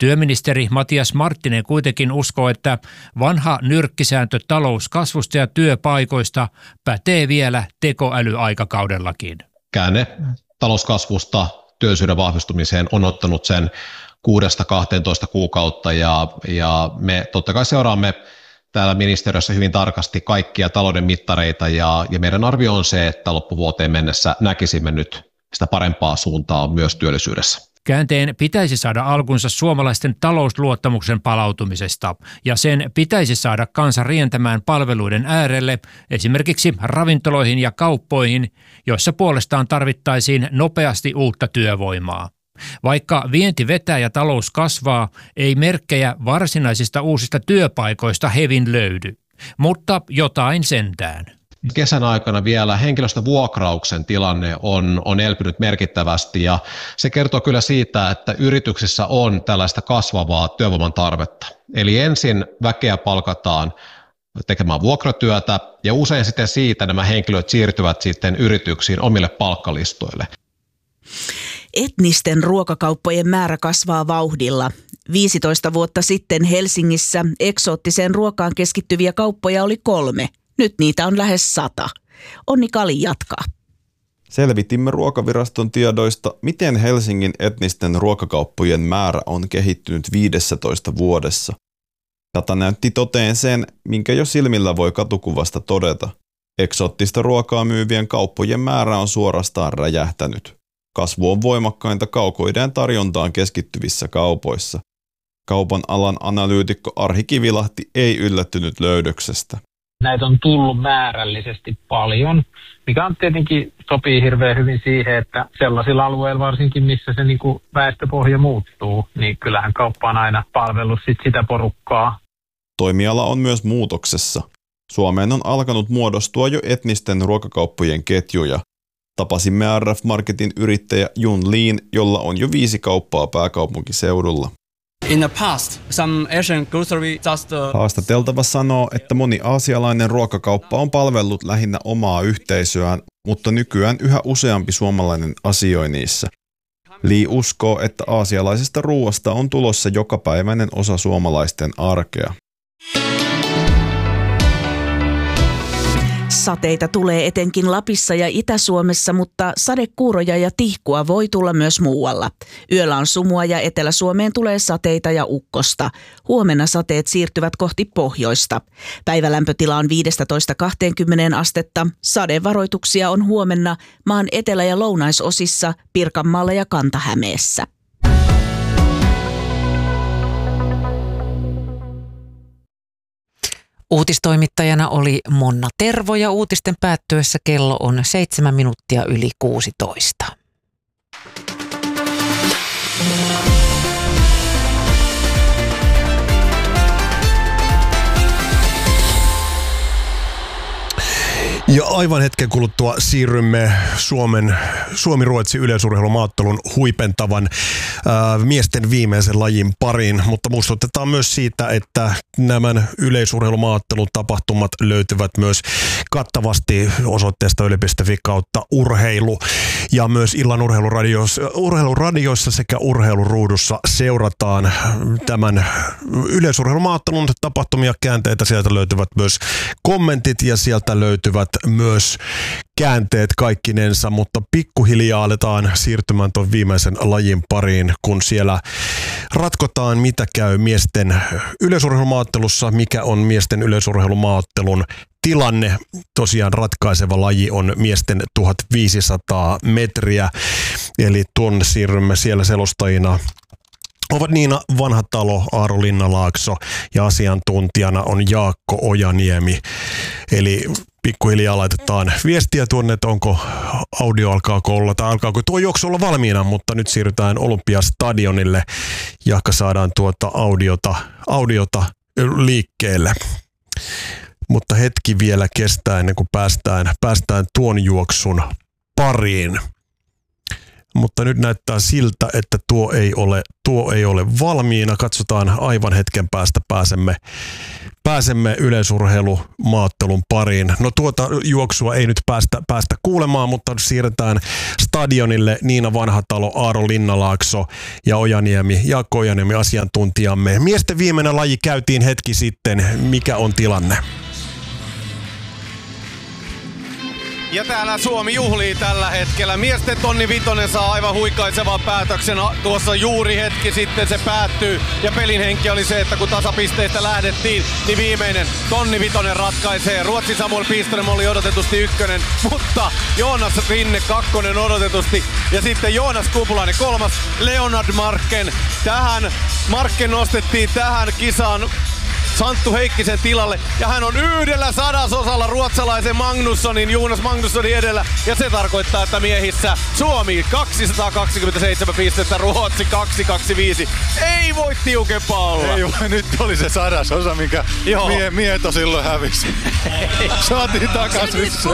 Työministeri Matias Marttinen kuitenkin uskoo, että vanha nyrkkisääntö talouskasvusta ja työpaikoista pätee vielä tekoälyaikakaudellakin. Käänne talouskasvusta työllisyyden vahvistumiseen on ottanut sen 6-12 kuukautta ja me totta kai seuraamme täällä ministeriössä hyvin tarkasti kaikkia talouden mittareita ja meidän arvio on se, että loppuvuoteen mennessä näkisimme nyt sitä parempaa suuntaa myös työllisyydessä. Käänteen pitäisi saada alkunsa suomalaisten talousluottamuksen palautumisesta ja sen pitäisi saada kansa rientämään palveluiden äärelle, esimerkiksi ravintoloihin ja kauppoihin, joissa puolestaan tarvittaisiin nopeasti uutta työvoimaa. Vaikka vienti vetää ja talous kasvaa, ei merkkejä varsinaisista uusista työpaikoista hevin löydy, mutta jotain sentään. Kesän aikana vielä henkilöstövuokrauksen tilanne on elpynyt merkittävästi ja se kertoo kyllä siitä, että yrityksissä on tällaista kasvavaa työvoiman tarvetta. Eli ensin väkeä palkataan tekemään vuokratyötä ja usein sitten siitä nämä henkilöt siirtyvät sitten yrityksiin omille palkkalistoille. Etnisten ruokakauppojen määrä kasvaa vauhdilla. 15 vuotta sitten Helsingissä eksoottiseen ruokaan keskittyviä kauppoja oli 3. Nyt niitä on lähes 100. Onni Kali jatkaa. Selvitimme Ruokaviraston tiedoista, miten Helsingin etnisten ruokakauppojen määrä on kehittynyt 15 vuodessa. Data näytti toteen sen, minkä jo silmillä voi katukuvasta todeta. Eksoottista ruokaa myyvien kauppojen määrä on suorastaan räjähtänyt. Kasvu on voimakkainta kaukoideen tarjontaan keskittyvissä kaupoissa. Kaupan alan analyytikko Arhi Kivilahti ei yllättynyt löydöksestä. Näitä on tullut määrällisesti paljon, mikä on tietenkin sopii hirveän hyvin siihen, että sellaisilla alueilla varsinkin, missä se väestöpohja muuttuu, niin kyllähän kauppa on aina palvellut sitä porukkaa. Toimiala on myös muutoksessa. Suomeen on alkanut muodostua jo etnisten ruokakauppojen ketjuja. Tapasimme RF-Marketin yrittäjä Jun Liin, jolla on jo 5 kauppaa pääkaupunkiseudulla. Haastateltava sanoo, että moni aasialainen ruokakauppa on palvellut lähinnä omaa yhteisöään, mutta nykyään yhä useampi suomalainen asioi niissä. Lee uskoo, että aasialaisesta ruoasta on tulossa jokapäiväinen osa suomalaisten arkea. Sateita tulee etenkin Lapissa ja Itä-Suomessa, mutta sadekuuroja ja tihkua voi tulla myös muualla. Yöllä on sumua ja Etelä-Suomeen tulee sateita ja ukkosta. Huomenna sateet siirtyvät kohti pohjoista. Päivälämpötila on 15-20 astetta. Sadevaroituksia on huomenna maan etelä- ja lounaisosissa, Pirkanmaalla ja Kanta-Hämeessä. Uutistoimittajana oli Monna Tervo ja uutisten päättyessä kello on 7 minuuttia yli 16. Ja aivan hetken kuluttua siirrymme Suomi-Ruotsi yleisurheilumaattelun huipentavan miesten viimeisen lajin pariin, mutta muistutetaan myös siitä, että nämä yleisurheilumaattelun tapahtumat löytyvät myös kattavasti osoitteesta yle.fi kautta urheilu ja myös illan urheiluradioissa sekä urheiluruudussa seurataan tämän yleisurheilumaattelun tapahtumia, käänteitä, sieltä löytyvät myös kommentit ja sieltä löytyvät myös käänteet kaikkinensa, mutta pikkuhiljaa aletaan siirtymään tuon viimeisen lajin pariin, kun siellä ratkotaan, mitä käy miesten yleisurheilumaattelussa, mikä on miesten yleisurheilumaattelun tilanne. Tosiaan ratkaiseva laji on miesten 1500 metriä, eli tuonne siirrymme siellä selostajina. Ovat Niina Vanhatalo, Aaro Linnalaakso ja asiantuntijana on Jaakko Ojaniemi. Eli pikkuhiljaa laitetaan viestiä tuonne, että onko audio alkaako olla tai alkaako tuo juoksu olla valmiina, mutta nyt siirrytään Olympiastadionille, jahka saadaan tuota audiota liikkeelle. Mutta hetki vielä kestää ennen kuin päästään tuon juoksun pariin. mutta nyt näyttää siltä, että tuo ei ole valmiina. Katsotaan aivan hetken päästä pääsemme yleisurheilumaattelun pariin. No tuota juoksua ei nyt päästä kuulemaan, mutta siirretään stadionille Niina Vanhatalo, Aaro Linnalaakso ja Jaakko Ojaniemi asiantuntijamme. Miesten viimeinen laji käytiin hetki sitten. Mikä on tilanne? Ja täällä Suomi juhlii tällä hetkellä. Miesten tonni vitonen saa aivan huikaisevan päätöksen. Tuossa juuri hetki sitten se päättyy. Ja pelin henki oli se, että kun tasapisteistä lähdettiin, niin viimeinen tonni vitonen ratkaisee. Ruotsin Samuel Piström oli odotetusti ykkönen, mutta Joonas Rinne kakkonen odotetusti. Ja sitten Joonas Kupulainen kolmas, Leonard Marken. Marken nostettiin tähän kisaan Santtu Heikkisen tilalle, ja hän on 1/100 ruotsalaisen Jonas Magnussonin edellä, ja se tarkoittaa, että miehissä Suomi 227 pistettä, Ruotsi 225. Ei voi tiukempaa olla. Ei voi, nyt oli se 100, minkä Mieto silloin hävisi. Saatiin takaisin se.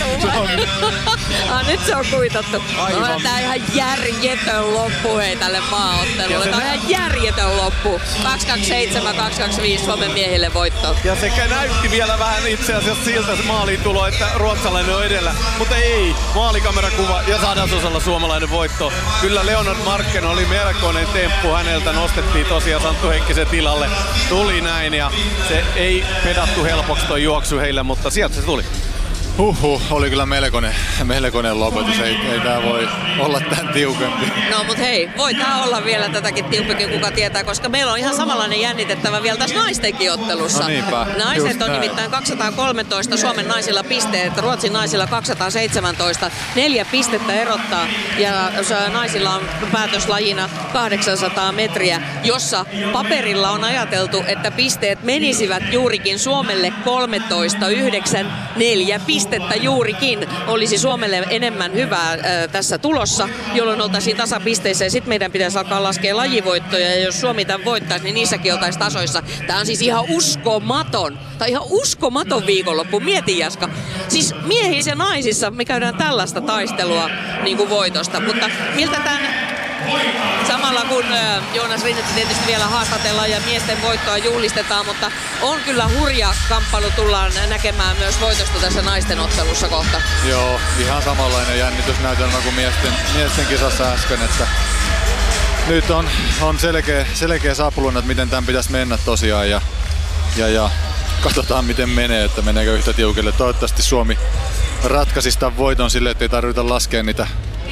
Nyt se on kuitattu. Tää on ihan järjetön loppu tälle maaottelulle. Tää on ihan järjetön loppu. 227, 225 Suomen miehille voitto. Ja sekä näytti vielä vähän itse asiassa siltä se maaliin tulo, että ruotsalainen on edellä. Mutta ei, maalikamerakuva ja 100 suomalainen voitto. Kyllä Leonard Marken oli melkoinen temppu häneltä. Nostettiin tosiaan Santtu Heikkisen tilalle. Tuli näin ja se ei pedattu helpoksi toi juoksu heille, mutta sieltä se tuli. Oli kyllä melkoinen lopetus. Ei tää voi olla tän tiukempi. No mut hei, voi tää olla vielä tätäkin tiukempi, kuka tietää, koska meillä on ihan samanlainen jännitettävä vielä tässä naistenkin ottelussa. No niinpä, naiset on nimittäin 213, Suomen naisilla pisteet, Ruotsin naisilla 217, 4 pistettä erottaa. Ja naisilla on päätöslajina 800 metriä, jossa paperilla on ajateltu, että pisteet menisivät juurikin Suomelle 13-9, 4 pistettä juurikin olisi Suomelle enemmän hyvää tässä tulossa, jolloin oltaisiin tasapisteissä ja sitten meidän pitäisi alkaa laskea lajivoittoja ja jos Suomi tämän voittaisi, niin niissäkin oltaisiin tasoissa. Tämä on siis ihan uskomaton viikonloppu. Mieti Jaska. Siis miehissä ja naisissa me käydään tällaista taistelua niin kuin voitosta, mutta miltä tämän samalla kun Joonas Rinnettä tietysti vielä haastatellaan ja miesten voittoa juhlistetaan, mutta on kyllä hurja kamppailu tullaan näkemään myös voitosta tässä naisten ottelussa kohta. Joo, ihan samanlainen jännitysnäytelmä kuin miesten kisassa äsken, että nyt on selkeä sapluuna, että miten tämän pitäisi mennä tosiaan ja katsotaan miten menee, että meneekö yhtä tiukille. Toivottavasti Suomi ratkaisisi tämän voiton silleen, että ei tarvita laskea niitä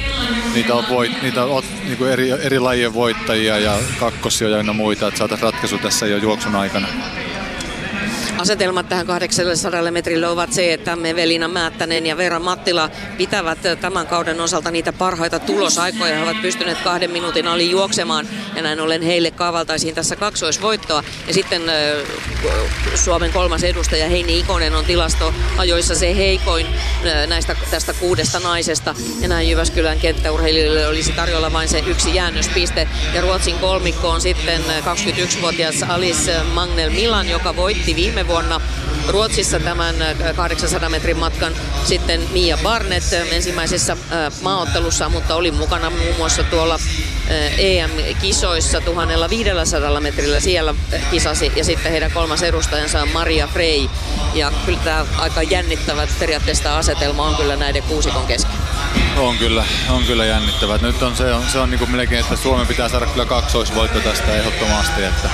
niinku eri lajien voittajia ja kakkosia ja muita, että saataisiin ratkaisu tässä jo juoksun aikana. Asetelmat tähän 800 metrille ovat se, että Evelina Määttänen ja Veera Mattila pitävät tämän kauden osalta niitä parhaita tulosaikoja. He ovat pystyneet 2 minuutin ali juoksemaan ja näin ollen heille kaavaltaisiin tässä kaksoisvoittoa. Ja sitten Suomen kolmas edustaja Heini Ikonen on tilastoajoissa se heikoin tästä 6 naisesta. Ja näin Jyväskylän kenttäurheilijoille olisi tarjolla vain se 1 jäännöspiste. Ja Ruotsin kolmikko on sitten 21-vuotias Alice Magnell Milan, joka voitti viime vuonna Ruotsissa tämän 800 metrin matkan. Sitten Mia Barnett ensimmäisessä maaottelussa, mutta oli mukana muun muassa tuolla EM-kisoissa 1500 metrillä siellä kisasi. Ja sitten heidän kolmas edustajansa on Maria Frey. Ja kyllä tämä aika jännittävä periaatteessa asetelma on kyllä näiden kuusikon kesken. On kyllä jännittävä. Nyt se on niin kuin melkein, että Suomen pitää saada kyllä kaksoisvoitto tästä ehdottomasti. Että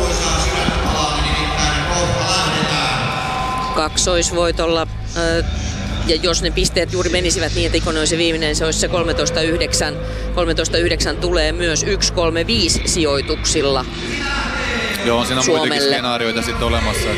kaksoisvoitolla, ja jos ne pisteet juuri menisivät niin, että Ikonen olisi viimeinen, se olisi se 13-9. 13-9 tulee myös 1-3-5 sijoituksilla. Joo, siinä on muitakin skenaarioita sitten olemassa.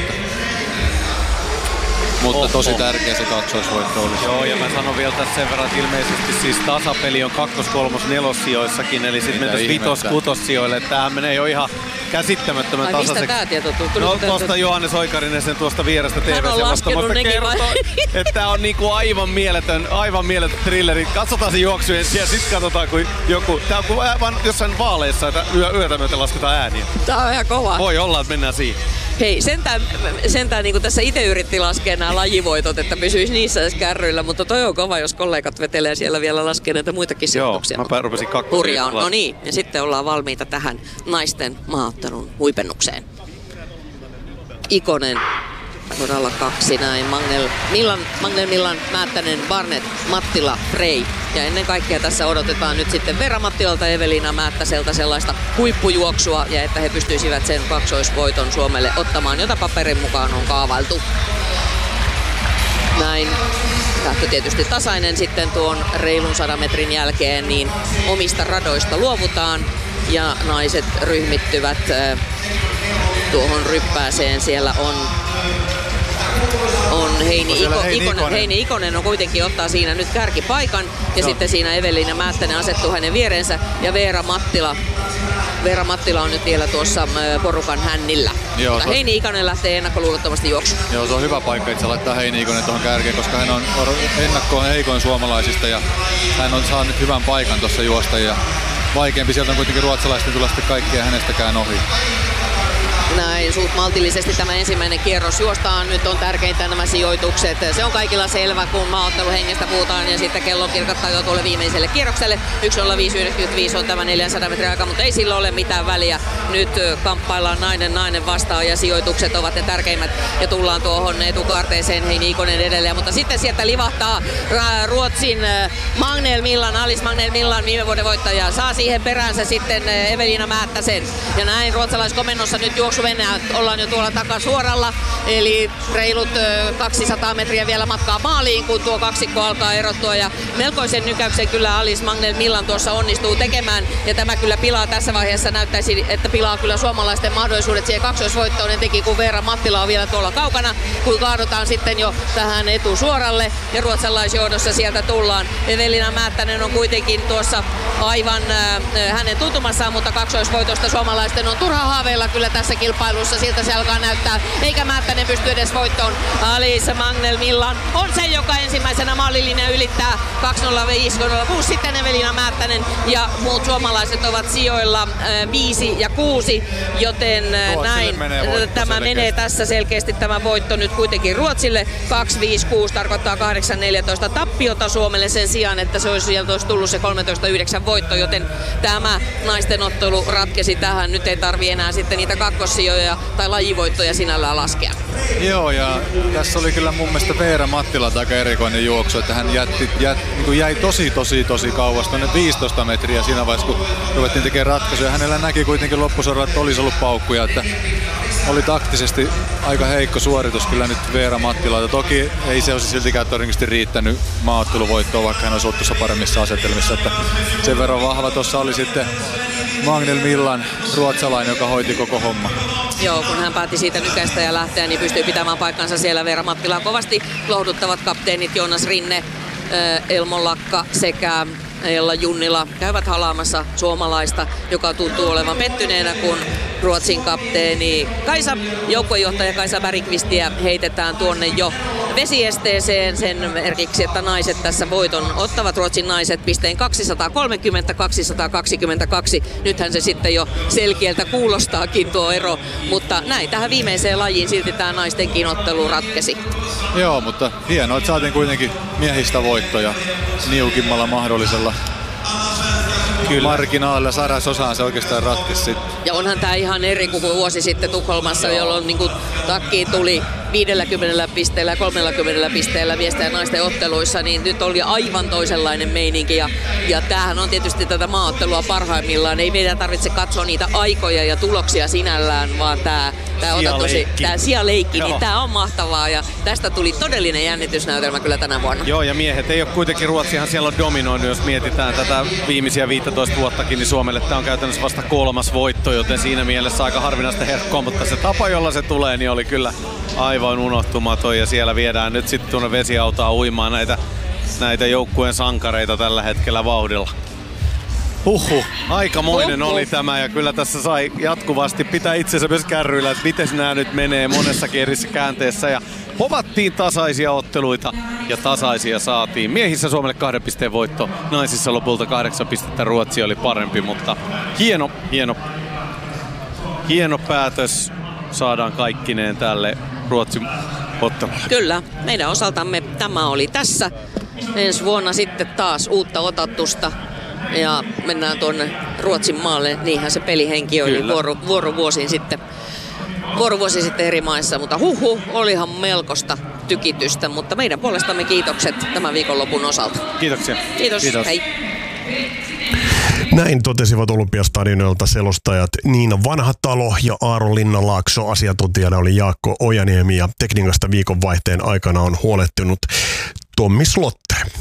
Mutta tosi tärkeä se kaksoisvoitto olisi. Joo, ja mä sanon vielä tässä sen verran, että ilmeisesti siis tasapeli on 2-, 3-, 4 sijoissakin, eli sitten mentäisiin 5-, 6 sijoille. Tämähän menee jo ihan käsittämättömän tasaiseksi. Mistä tää tieto tuli? No tuosta Johannes Oikarinen sen tuosta vierestä TV-selostamosta kertoo, että tää on niinku aivan mieletön thrilleri. Katsotaan se juoksu ensin ja sitten katsotaan, kun joku, tää on kuin jossain vaaleissa, että yötä myöten lasketaan ääniä. Tää on ihan kova. Voi olla, että mennään siihen. Hei, sentään niin kuin tässä itse yritti laskea nämä lajivoitot, että pysyisi niissä edes kärryillä, mutta toi on kova, jos kollegat vetelee siellä vielä laskea näitä muitakin sijoituksia. Joo, mä rupesin kakkosia. No niin, ja sitten ollaan valmiita tähän naisten maaottelun huipennukseen. Ikonen, todella 2 näin, Magnel Millan, Määttänen, Barnett, Mattila, Frey. Ja ennen kaikkea tässä odotetaan nyt sitten Veera Mattilalta ja Evelina Määttäseltä sellaista huippujuoksua ja että he pystyisivät sen kaksoisvoiton Suomelle ottamaan, jota paperin mukaan on kaavailtu. Näin. Lähtö tietysti tasainen sitten tuon reilun 100 metrin jälkeen, niin omista radoista luovutaan ja naiset ryhmittyvät tuohon ryppääseen. Siellä on Heini Ikonen on kuitenkin ottaa siinä nyt kärkipaikan ja sitten siinä Evelina Määttänen asettuu hänen vierensä ja Veera Mattila on nyt vielä tuossa porukan hännillä. Joo, Heini Ikonen lähtee ennakkoluulottomasti juoksuun. Joo, se on hyvä paikka itse laittaa Heini Ikonen tuohon kärkeen, koska hän on ennakkoon heikoin suomalaisista ja hän on saanut nyt hyvän paikan tuossa juosta ja vaikeampi sieltä on kuitenkin ruotsalaisten tulla sitten kaikkea hänestäkään ohi. Näin suht maltillisesti tämä ensimmäinen kierros juostaan. Nyt on tärkeintä nämä sijoitukset. Se on kaikilla selvä, kun maaotteluhengestä puhutaan ja sitten kello kirkattaa jo tuolle viimeiselle kierrokselle. 1:05.95 on tämä 400 metrin aika, mutta ei sillä ole mitään väliä. Nyt kamppaillaan nainen vastaan ja sijoitukset ovat ne tärkeimmät ja tullaan tuohon etukaarteeseen Heini Ikonen edelleen. Mutta sitten sieltä livahtaa Ruotsin Alice Magnel Millan, viime vuoden voittaja. Saa siihen peräänsä sitten Evelina Määttäsen ja näin ruotsalaiskomennossa nyt juoksu mennään. Ollaan jo tuolla takasuoralla, eli reilut 200 metriä vielä matkaa maaliin, kun tuo kaksikko alkaa erottua. Ja melkoisen nykäyksen kyllä Alice Magnel Millan tuossa onnistuu tekemään. Ja tämä kyllä pilaa tässä vaiheessa, näyttäisi, että pilaa kyllä suomalaisten mahdollisuudet siihen kaksoisvoittoon, etenkin kun Veera Mattila on vielä tuolla kaukana, kun kaadutaan sitten jo tähän etusuoralle. Ja ruotsalaisjohdossa sieltä tullaan. Evelina Määttänen on kuitenkin tuossa aivan hänen tuntumassaan, mutta kaksoisvoitosta suomalaisten on turha haaveilla kyllä tässä kilpailussa, siltä se alkaa näyttää, eikä Määttänen pysty edes voittoon. Alice Magnel Millan on se, joka ensimmäisenä maalilinja ylittää 2:05.06, sitten Evelina Määttänen ja muut suomalaiset ovat sijoilla 5 ja 6, joten näin tämä menee tässä selkeästi tämä voitto nyt kuitenkin Ruotsille. 2:56 tarkoittaa 8:14 tappiota Suomelle sen sijaan, että se olisi tullut se 13:9 voitto, joten tämä naisten ottelu ratkesi tähän. Nyt ei tarvi enää sitten niitä kakkossijoja tai lajivoittoja sinällään laskea. Joo, ja tässä oli kyllä mun mielestä Veera Mattilalta aika erikoinen juoksu, että hän jäi tosi kauas tuonne 15 metriä siinä vaiheessa, kun ruvettiin tekemään ratkaisuja. Hänellä näki kuitenkin loppusuoralla, että olisi ollut paukkuja, että oli taktisesti aika heikko suoritus kyllä nyt Veera Mattilalta. Toki ei se olisi siltikään todennäköisesti riittänyt maaotteluvoittoon, vaikka hän olisi ollut tuossa paremmissa asetelmissa. Että sen verran vahva tuossa oli sitten Magnel Millan, ruotsalainen, joka hoiti koko homma. Joo, kun hän päätti siitä nykäistä ja lähteä, niin pystyy pitämään paikkansa siellä. Veera Mattilaa kovasti lohduttavat kapteenit Joonas Rinne, Elmo Lakka sekä Ella Junnila käyvät halaamassa suomalaista, joka tuntuu olevan pettyneenä, kun Ruotsin kapteeni joukkuejohtaja Kaisa Bergqvistiä heitetään tuonne jo vesiesteeseen sen merkiksi, että naiset tässä voiton ottavat, Ruotsin naiset pisteen 230-222. Nythän se sitten jo selkeältä kuulostaakin tuo ero, mutta näin tähän viimeiseen lajiin silti tämä naistenkin ottelu ratkesi. Joo, mutta hienoa, että saatiin kuitenkin miehistä voittoja niukimmalla mahdollisella marginaalilla, 100% se oikeastaan ratkesi sitten. Ja onhan tämä ihan eri kuin vuosi sitten Tukholmassa, jolloin niin takkiin tuli 50 pisteellä ja 30 pisteellä miesten ja naisten otteluissa, niin nyt oli aivan toisenlainen meininki. Ja tämähän on tietysti tätä maaottelua parhaimmillaan. Ei meidän tarvitse katsoa niitä aikoja ja tuloksia sinällään, vaan tämä sijaleikki, niin tämä on mahtavaa. Ja tästä tuli todellinen jännitysnäytelmä kyllä tänä vuonna. Joo, ja miehet ei ole kuitenkin, Ruotsihan siellä on dominoinut, jos mietitään tätä viimeisiä 15 vuottakin, niin Suomelle tämä on käytännössä vasta 3. voitto, joten siinä mielessä aika harvinaista herkkoa, mutta se tapa, jolla se tulee, niin oli kyllä aivan unohtumaton, ja siellä viedään nyt sitten tuonne vesiautoa uimaan näitä joukkueen sankareita tällä hetkellä vauhdilla. Aikamoinen oli tämä, ja kyllä tässä sai jatkuvasti pitää itsensä myös kärryillä, että miten nämä nyt menee monessakin eri käänteessä, ja povattiin tasaisia otteluita ja tasaisia saatiin. Miehissä Suomelle 2 pisteen voitto, naisissa lopulta 8 pistettä, Ruotsi oli parempi, mutta hieno päätös saadaan kaikkineen tälle Ruotsin ottelulle. Kyllä, meidän osaltamme tämä oli tässä. Ensi vuonna sitten taas uutta otatusta ja mennään tuonne Ruotsin maalle. Niinhän se pelihenki oli vuorovuosi sitten eri maissa, mutta olihan melkoista tykitystä, mutta meidän puolestamme kiitokset tämän viikonlopun osalta. Kiitoksia. Kiitos. Hei. Näin totesivat Olympiastadionilta selostajat Niina Vanhatalo ja Aaro Linnanlaakso. Asiantuntijana oli Jaakko Ojaniemi ja tekniikasta viikonvaihteen aikana on huolehtinut Tommi Slotter.